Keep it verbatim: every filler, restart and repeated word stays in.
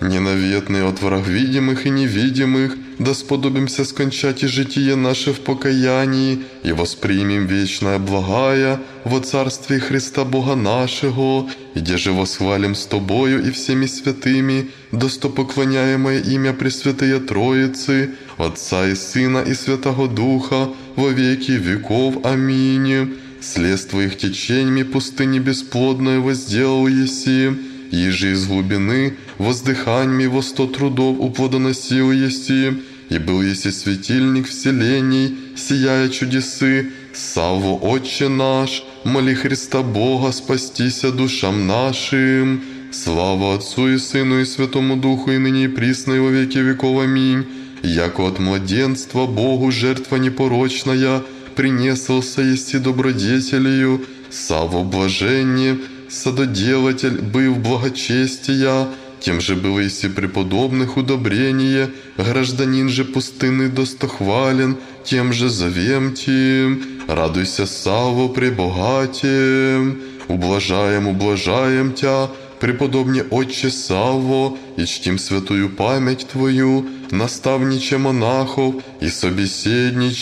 ненавистный от враг видимых и невидимых, да сподобимся скончать и житие наше в покаянии, и воспримем вечное благая во Царстве Христа Бога нашего, где же восхвалим с Тобою и всеми святыми, достопоклоняемое имя Пресвятые Троицы, Отца и Сына и Святого Духа, во веки веков. Аминь. Слез Твоих теченьми пустыни бесплодное возделал еси, иже из глубины воздыханьми во сто трудов уплодоносил еси, и был еси светильник вселений, сияя чудесы. Савво, Отче наш, моли Христа Бога спастися душам нашим. Слава Отцу и Сыну и Святому Духу, и ныне и присно и во веки веков. Аминь. Яко от младенства Богу жертва непорочная, принесался еси добродетелью, савво блажение, садоделатель, быв благочестия, тем же было еси преподобных удобрение, гражданин же пустынный достохвален, тем же зовем тем, радуйся, савво, пребогатем, ублажаем, ублажаем тя, преподобне Отче Савво, и чтим святую память Твою, наставниче монахов и собеседниче